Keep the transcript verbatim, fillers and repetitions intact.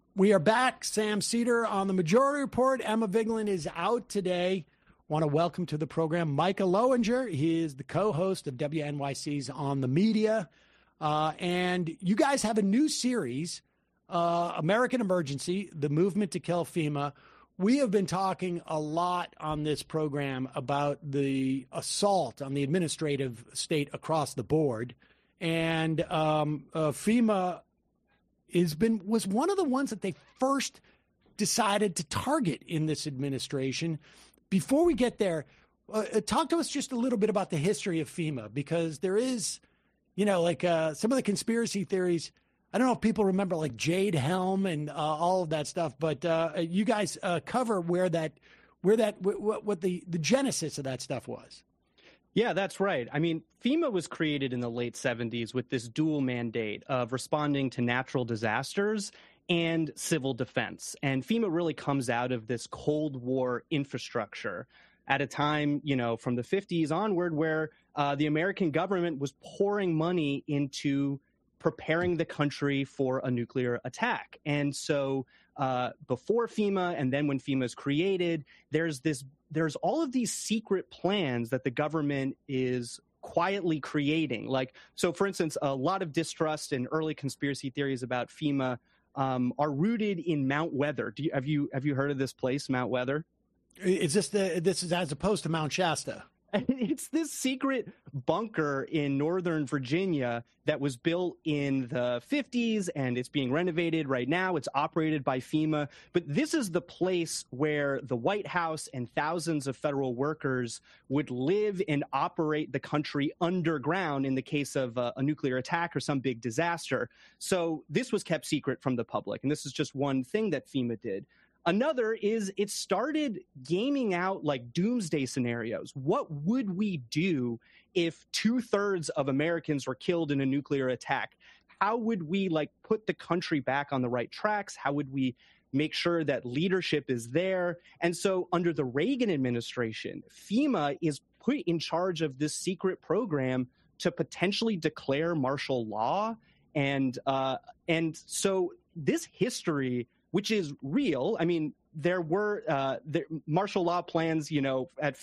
We are back. Sam Seder on the Majority Report. Emma Vigeland is out today. Want to welcome to the program Micah Loewinger. He is the co-host of W N Y C's On the Media. Uh, and you guys have a new series, uh, American Emergency, The Movement to Kill FEMA. We have been talking a lot on this program about the assault on the administrative state across the board. And um, uh, FEMA has been was one of the ones that they first decided to target in this administration. Before we get there, uh, talk to us just a little bit about the history of FEMA, because there is, you know, like uh, some of the conspiracy theories. I don't know if people remember like Jade Helm and uh, all of that stuff, but uh, you guys uh, cover where that, where that, what, what the, the genesis of that stuff was. Yeah, that's right. I mean, FEMA was created in the late seventies with this dual mandate of responding to natural disasters and civil defense. And FEMA really comes out of this Cold War infrastructure at a time, you know, from the fifties onward, where uh, the American government was pouring money into preparing the country for a nuclear attack. And so uh, before FEMA and then when FEMA is created, there's this there's all of these secret plans that the government is quietly creating. Like, so for instance, a lot of distrust and early conspiracy theories about FEMA um, are rooted in Mount Weather. Do you, have you have you heard of this place, Mount Weather? Is this the this is as opposed to Mount Shasta? It's this secret bunker in Northern Virginia that was built in the fifties, and it's being renovated right now. It's operated by FEMA. But this is the place where the White House and thousands of federal workers would live and operate the country underground in the case of a, a nuclear attack or some big disaster. So this was kept secret from the public. And this is just one thing that FEMA did. Another is it started gaming out like doomsday scenarios. What would we do if two thirds of Americans were killed in a nuclear attack? How would we like put the country back on the right tracks? How would we make sure that leadership is there? And so under the Reagan administration, FEMA is put in charge of this secret program to potentially declare martial law. And uh, and so this history, which is real. I mean, there were uh, there, martial law plans, you know, at